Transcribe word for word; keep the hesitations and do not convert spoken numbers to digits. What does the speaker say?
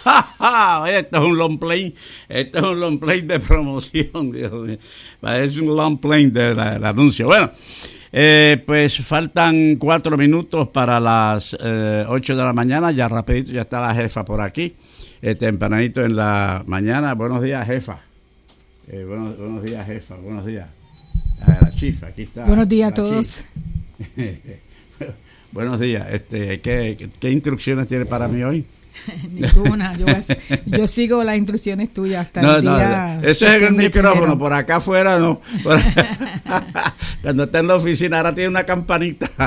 Esto es un long play, esto es un long play de promoción, Dios mío. Parece un long play del de, de anuncio. Bueno, eh, pues faltan cuatro minutos para las eh, ocho de la mañana, ya rapidito, ya está la jefa por aquí, eh, tempranito en la mañana. Buenos días, jefa. Eh, buenos, buenos días, jefa, buenos días. A la chifa, aquí está. Buenos días a todos. Buenos días. Este, ¿qué, qué, ¿Qué instrucciones tiene para mí hoy? Ninguna. Yo, yo sigo las instrucciones tuyas hasta no, el día. No, eso es en el micrófono. Primero. Por acá afuera no. Por, cuando está en la oficina ahora tiene una campanita.